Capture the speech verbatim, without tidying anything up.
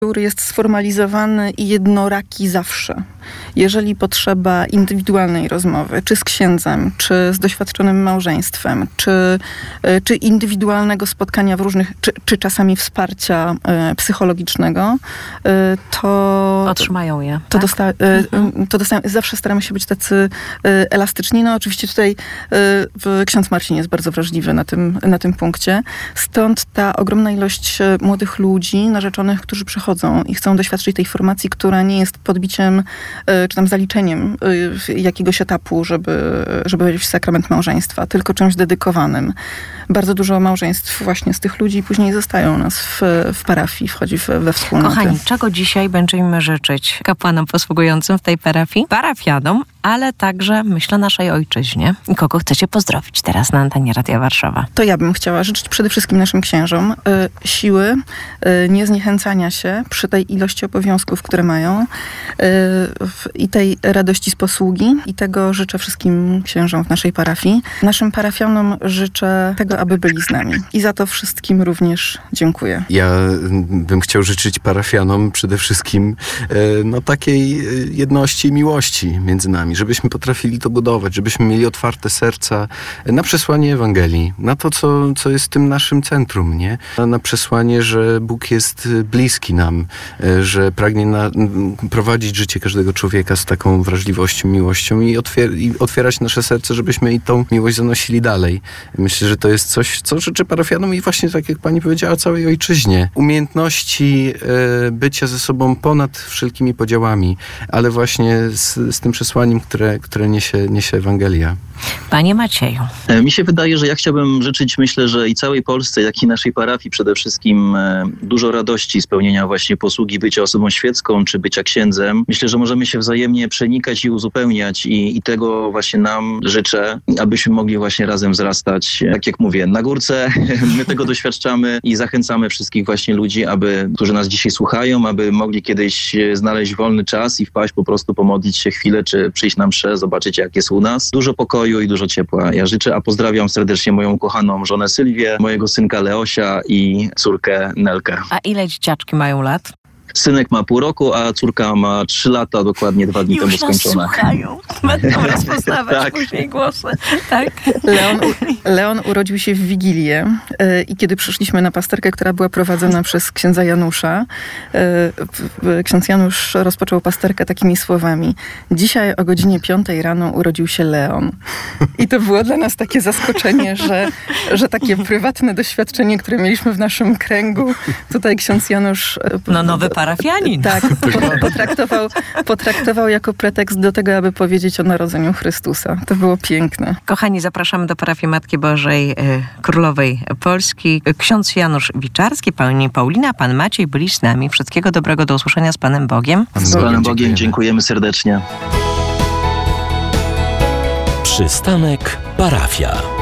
który jest sformalizowany i jednoraki zawsze. Jeżeli potrzeba indywidualnej rozmowy, czy z księdzem, czy z doświadczonym małżeństwem, czy, czy indywidualnego spotkania w różnych, czy, czy czasami wsparcia e, psychologicznego, e, to... Otrzymają je. To, tak? dosta, e, mhm. to dostają, zawsze staramy się być tacy e, elastyczni. No oczywiście tutaj e, ksiądz Marcin jest bardzo wrażliwy na tym, na tym punkcie. Stąd ta ogromna ilość młodych ludzi, narzeczonych, którzy przychodzą i chcą doświadczyć tej formacji, która nie jest podbiciem czy tam zaliczeniem jakiegoś etapu, żeby, żeby wejść w sakrament małżeństwa, tylko czymś dedykowanym. Bardzo dużo małżeństw właśnie z tych ludzi później zostają u nas w, w parafii, wchodzi w, we wspólnotę. Kochani, czego dzisiaj będziemy życzyć kapłanom posługującym w tej parafii, parafianom, ale także, myślę, naszej ojczyźnie. I kogo chcecie pozdrowić teraz na antenie Radia Warszawa? To ja bym chciała życzyć przede wszystkim naszym księżom y, siły, y, niezniechęcania się przy tej ilości obowiązków, które mają y, i tej radości z posługi. I tego życzę wszystkim księżom w naszej parafii. Naszym parafianom życzę tego, aby byli z nami. I za to wszystkim również dziękuję. Ja bym chciał życzyć parafianom przede wszystkim y, no, takiej jedności i miłości między nami. Żebyśmy potrafili to budować, żebyśmy mieli otwarte serca na przesłanie Ewangelii, na to, co, co jest tym naszym centrum, nie? Na przesłanie, że Bóg jest bliski nam, że pragnie na, prowadzić życie każdego człowieka z taką wrażliwością, miłością i, otwier- i otwierać nasze serce, żebyśmy i tą miłość zanosili dalej. Myślę, że to jest coś, co życzę parafianom i właśnie tak jak pani powiedziała, całej ojczyźnie. Umiejętności e, bycia ze sobą ponad wszelkimi podziałami, ale właśnie z, z tym przesłaniem, które, które niesie, niesie Ewangelia. Panie Macieju. Mi się wydaje, że ja chciałbym życzyć, myślę, że i całej Polsce, jak i naszej parafii przede wszystkim dużo radości spełnienia właśnie posługi bycia osobą świecką, czy bycia księdzem. Myślę, że możemy się wzajemnie przenikać i uzupełniać i, i tego właśnie nam życzę, abyśmy mogli właśnie razem wzrastać. Tak jak mówię, na górce my tego doświadczamy i zachęcamy wszystkich właśnie ludzi, aby, którzy nas dzisiaj słuchają, aby mogli kiedyś znaleźć wolny czas i wpaść po prostu, pomodlić się chwilę, czy przyjść na mszę, zobaczyć jak jest u nas. Dużo pokoju i dużo ciepła. Ja życzę, a pozdrawiam serdecznie moją ukochaną żonę Sylwię, mojego synka Leosia i córkę Nelkę. A ile dzieciaczki mają lat? Synek ma pół roku, a córka ma trzy lata, dokładnie dwa dni temu skończona. Już nas słuchają. Będą rozpoznawać tak. później głosy. Tak. Leon, Leon urodził się w Wigilię yy, i kiedy przyszliśmy na pasterkę, która była prowadzona przez księdza Janusza, yy, ksiądz Janusz rozpoczął pasterkę takimi słowami: dzisiaj o godzinie piątej rano urodził się Leon. I to było dla nas takie zaskoczenie, że, że takie prywatne doświadczenie, które mieliśmy w naszym kręgu, tutaj ksiądz Janusz... Yy, no nowy parafianin. Tak, potraktował, potraktował jako pretekst do tego, aby powiedzieć o narodzeniu Chrystusa. To było piękne. Kochani, zapraszamy do parafii Matki Bożej Królowej Polski. Ksiądz Janusz Wiczarski, pani Paulina, pan Maciej byli z nami. Wszystkiego dobrego, do usłyszenia z Panem Bogiem. Z Panem Bogiem dziękujemy serdecznie. Przystanek Parafia.